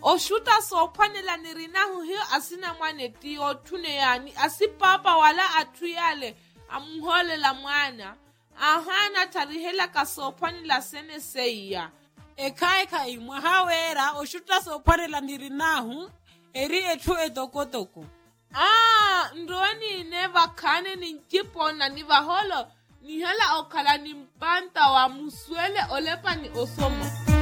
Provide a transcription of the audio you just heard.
O shuta sophanela nirinahu hiyo asina mwaneti o tune yani asipapa wala atuyale amuhole la mwana. Ahana tarihela kasophanela sene seya. Eka imwahawera o shuta sophanela nirinahu eri etu etokotoko. Ndoni neva kane ni nkipona ni vaholo ni hela okala ni mpanta wa muswele olepa ni osomo.